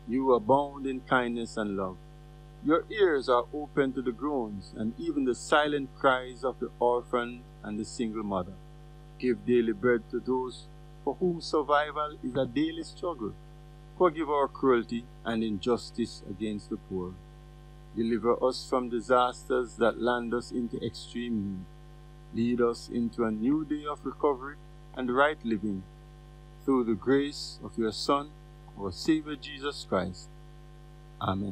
You abound in kindness and love. Your ears are open to the groans and even the silent cries of the orphan and the single mother. Give daily bread to those for whom survival is a daily struggle. Forgive our cruelty and injustice against the poor. Deliver us from disasters that land us into extreme need. Lead us into a new day of recovery and right living, through the grace of your Son, our Savior Jesus Christ. Amen.